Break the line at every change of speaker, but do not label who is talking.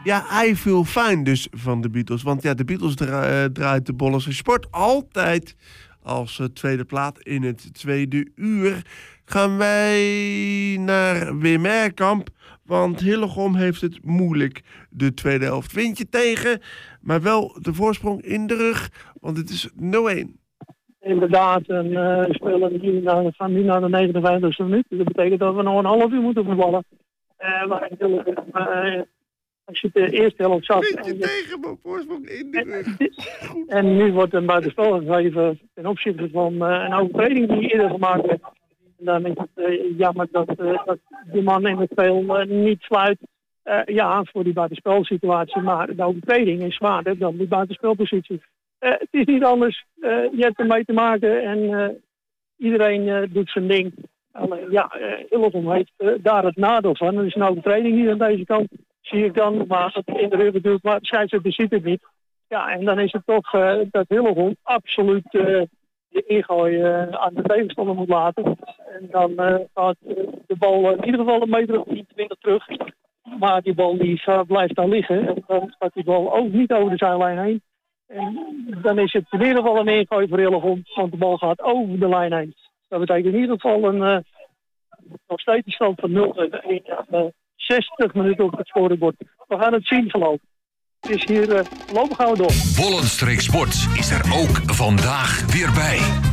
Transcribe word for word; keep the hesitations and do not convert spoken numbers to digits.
Ja, I Feel Fine dus van de Beatles. Want ja, de Beatles dra- draait de Bollenstreek Sport altijd als uh, tweede plaat in het tweede uur. Gaan wij naar Wim Erkamp. Want Hillegom heeft het moeilijk. De tweede helft wint je tegen. Maar wel de voorsprong in de rug. Want het is nul-een.
Inderdaad, en uh, we spelen nu naar, gaan nu naar de negenenvijftigste minuut. Dat betekent dat we nog een half uur moeten voetballen. Uh, maar natuurlijk, uh, als je de eerste helft zag...
Wint je tegen, maar voorsprong in de rug.
En, en nu wordt een buitenspel gegeven ten opzichte van uh, een overtreding die eerder gemaakt werd. En dan is het uh, jammer dat, uh, dat die man in het spel uh, niet sluit. Uh, ja, voor die buitenspelsituatie. Maar de overtreding is zwaarder dan die buitenspelpositie. Uh, het is niet anders. Uh, je hebt ermee te maken en uh, iedereen uh, doet zijn ding. Alleen, ja, uh, Hillegom heeft uh, daar het nadeel van. Er is een overtreding hier aan deze kant, zie ik dan. Maar het in de rug doet, maar de scheidsrechter ziet het niet. Ja, en dan is het toch uh, dat Hillegom absoluut uh, de ingooi uh, aan de tegenstander moet laten. En dan uh, gaat uh, de bal uh, in ieder geval een meter of tien, twintig terug. Maar die bal die gaat, blijft daar liggen. En dan gaat die bal ook niet over de zijlijn heen. En dan is het in ieder geval een ingooi voor Hillegom, want de bal gaat over de lijn heen. Dat betekent in ieder geval een uh, nog steeds een stand van nul tegen één. Uh, zestig minuten op het scorebord. We gaan het zien gelopen. Het is hier uh, lopen gaan we door.
Bollenstreek Sport is er ook vandaag weer bij.